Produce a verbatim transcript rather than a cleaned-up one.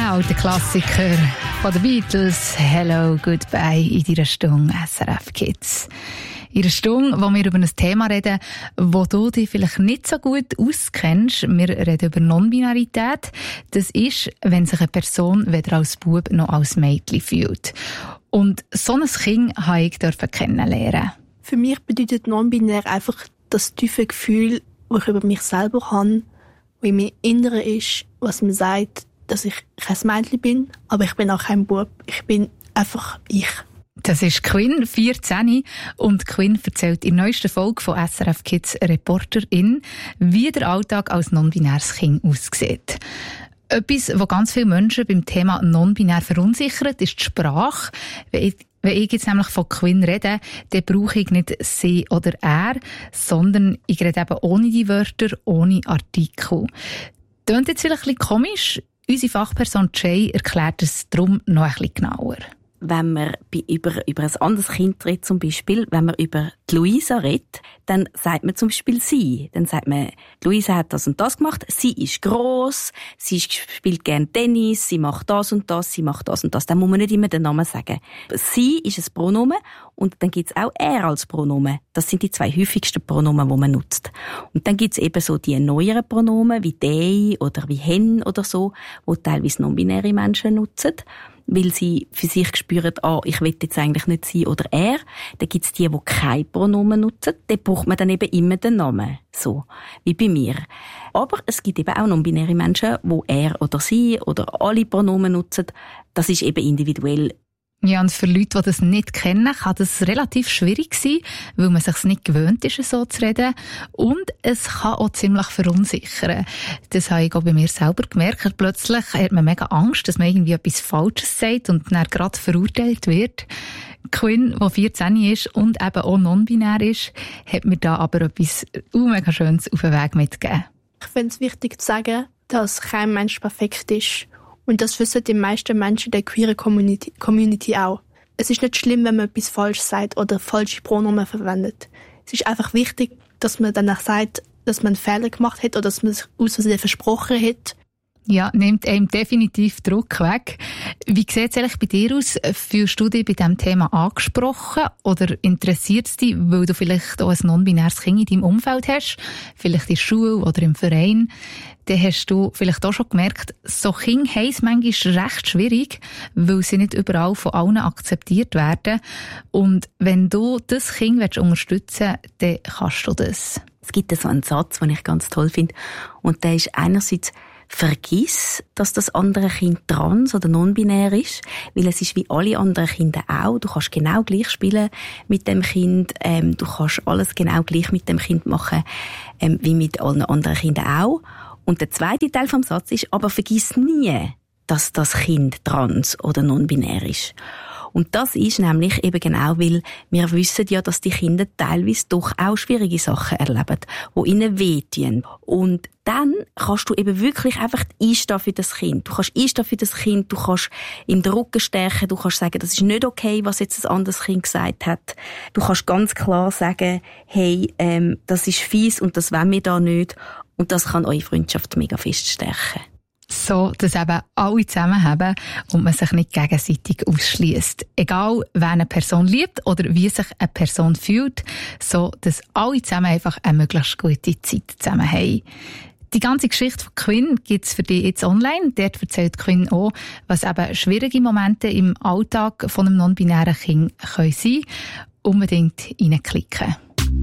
alter Klassiker von den Beatles. Hello, Goodbye in deiner Stunde S R F Kids. In einer Stunde, wo wir über ein Thema reden, wo du dich vielleicht nicht so gut auskennst. Wir reden über Non-Binarität. Das ist, wenn sich eine Person weder als Bub noch als Mädchen fühlt. Und so ein Kind durfte ich kennenlernen. Für mich bedeutet non-binär einfach das tiefe Gefühl, das ich über mich selber habe, was in meinem Inneren ist, was mir sagt, dass ich kein Mädchen bin, aber ich bin auch kein Bub. Ich bin einfach ich. Das ist Quinn, vierzehn, und Quinn erzählt in der neuesten Folge von S R F Kids Reporterin, wie der Alltag als non-binäres Kind aussieht. Etwas, was ganz viele Menschen beim Thema non-binär verunsichert, ist die Sprache. Wenn ich, wenn ich jetzt nämlich von Quinn rede, dann brauche ich nicht sie oder er, sondern ich rede eben ohne die Wörter, ohne Artikel. Klingt jetzt vielleicht ein bisschen komisch. Unsere Fachperson Jay erklärt es darum noch ein bisschen genauer. Wenn man über, über ein anderes Kind redet, zum Beispiel, wenn man über die Luisa redet, dann sagt man zum Beispiel sie. Dann sagt man, Luisa hat das und das gemacht, sie ist gross, sie spielt gerne Tennis, sie macht das und das, sie macht das und das. Dann muss man nicht immer den Namen sagen. Sie ist ein Pronomen und dann gibt's auch er als Pronomen. Das sind die zwei häufigsten Pronomen, die man nutzt. Und dann gibt's eben so die neueren Pronomen, wie they oder wie hen oder so, die teilweise non-binäre Menschen nutzen, weil sie für sich spüren, ah, ich will jetzt eigentlich nicht sie oder er. Dann gibt's die, die keine Pronomen nutzen. Dann braucht man dann eben immer den Namen. So, wie bei mir. Aber es gibt eben auch non-binäre Menschen, die er oder sie oder alle Pronomen nutzen. Das ist eben individuell. Ja, und für Leute, die das nicht kennen, kann das relativ schwierig sein, weil man sich nicht gewöhnt ist, so zu reden. Und es kann auch ziemlich verunsichern. Das habe ich auch bei mir selber gemerkt. Plötzlich hat man mega Angst, dass man irgendwie etwas Falsches sagt und dann gerade verurteilt wird. Quinn, die vierzehn ist und eben auch non-binär ist, hat mir da aber etwas uh, mega Schönes auf den Weg mitgegeben. Ich finde es wichtig zu sagen, dass kein Mensch perfekt ist. Und das wissen die meisten Menschen der queeren Community, Community auch. Es ist nicht schlimm, wenn man etwas falsch sagt oder falsche Pronomen verwendet. Es ist einfach wichtig, dass man danach sagt, dass man einen Fehler gemacht hat oder dass man es aus Versehen versprochen hat. Ja, nimmt einem definitiv Druck weg. Wie sieht es eigentlich bei dir aus? Fühlst du dich bei diesem Thema angesprochen oder interessiert es dich, weil du vielleicht auch ein non-binäres Kind in deinem Umfeld hast, vielleicht in der Schule oder im Verein? Dann hast du vielleicht auch schon gemerkt, so Kinder haben es manchmal recht schwierig, weil sie nicht überall von allen akzeptiert werden. Und wenn du das Kind unterstützen willst, dann kannst du das. Es gibt so einen Satz, den ich ganz toll finde. Und der ist einerseits, vergiss, dass das andere Kind trans oder non-binär ist, weil es ist wie alle anderen Kinder auch. Du kannst genau gleich spielen mit dem Kind, ähm, du kannst alles genau gleich mit dem Kind machen, ähm, wie mit allen anderen Kindern auch. Und der zweite Teil vom Satz ist, aber vergiss nie, dass das Kind trans oder non-binär ist. Und das ist nämlich eben genau, weil wir wissen ja, dass die Kinder teilweise doch auch schwierige Sachen erleben, die ihnen wehtun. Und dann kannst du eben wirklich einfach einstehen für das Kind. Du kannst einstehen für das Kind, du kannst ihm den Rücken stärken, du kannst sagen, das ist nicht okay, was jetzt ein anderes Kind gesagt hat. Du kannst ganz klar sagen, hey, ähm, das ist fies und das wollen wir da nicht. Und das kann eure Freundschaft mega fest stärken. So, dass eben alle zusammen haben und man sich nicht gegenseitig ausschliesst. Egal, wer eine Person liebt oder wie sich eine Person fühlt, so, dass alle zusammen einfach eine möglichst gute Zeit zusammen haben. Die ganze Geschichte von Quinn gibt es für dich jetzt online. Dort erzählt Quinn auch, was eben schwierige Momente im Alltag von einem non-binären Kind können sein. Unbedingt reinklicken.